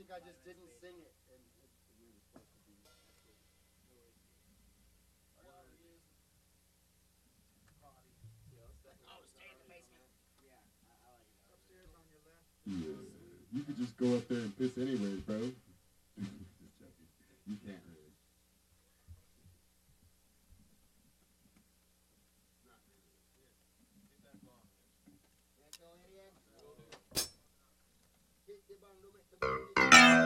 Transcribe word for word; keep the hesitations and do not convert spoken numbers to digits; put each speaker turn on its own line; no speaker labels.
think I just didn't sing it, and it, we were supposed to be.
Oh, stay in the basement.
Yeah, I, I like it.
Upstairs on your left.
Yeah, you could just go up there and piss anyways, bro. Just joking. You can't really.
Not really.
Get that bomb, man.
Let go, idiot. Hit the bong, don't make the bong.